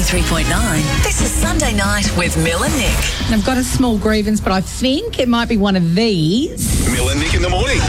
93.9. This is Sunday Night with Mill and Nick. And I've got a small grievance, but I think it might be one of these. Mill and Nick in the morning.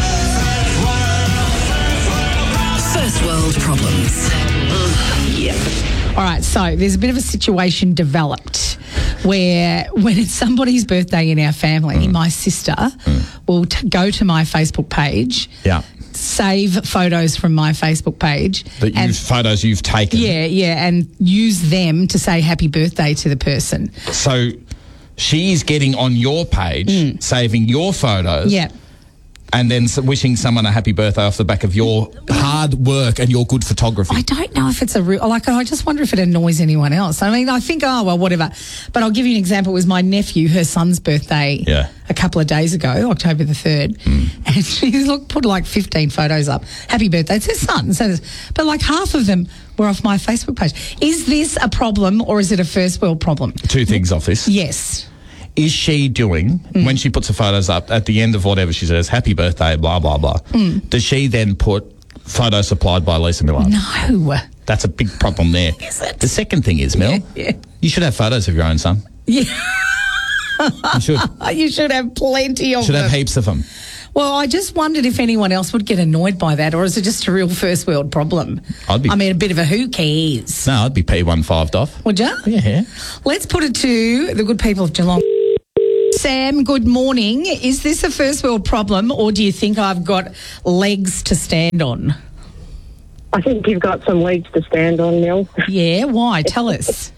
First world problems. All right, so there's a bit of a situation developed where when it's somebody's birthday in our family, my sister will go to my Facebook page, save photos from my Facebook page. Photos you've taken. Yeah, and use them to say happy birthday to the person. So she's getting on your page, saving your photos. Yeah. And then wishing someone a happy birthday off the back of your hard work and your good photography. I don't know if it's a real... I just wonder if it annoys anyone else. I mean, I think, whatever. But I'll give you an example. It was my nephew, her son's birthday a couple of days ago, October the 3rd. And she put like 15 photos up. Happy birthday. It's his son. But like half of them were off my Facebook page. Is this a problem or is it a first world problem? Two things off this. Yes. Is she doing, when she puts the photos up, at the end of whatever she says, happy birthday, blah, blah, blah, does she then put photos supplied by Lisa Millard? No. That's a big problem there. Is it? The second thing is, Mel, you should have photos of your own son. Yeah. You should. You should have plenty of them. Should have heaps of them. Well, I just wondered if anyone else would get annoyed by that, or is it just a real first world problem? I mean, a bit of a who cares. No, I'd be P15'd off. Would you? Yeah. Let's put it to the good people of Geelong. Sam, good morning. Is this a first world problem, or do you think I've got legs to stand on? I think you've got some legs to stand on, Mel. Yeah, why? Tell us.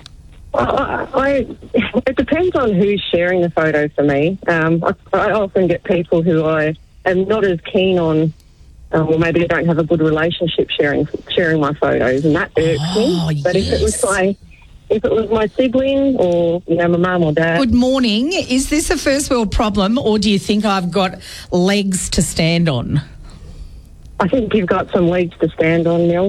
It depends on who's sharing the photo for me. I often get people who I am not as keen on, or maybe I don't have a good relationship sharing my photos, and that irks me. But if it was my sibling or, my mum or dad. Good morning. Is this a first world problem, or do you think I've got legs to stand on? I think you've got some legs to stand on, Mel.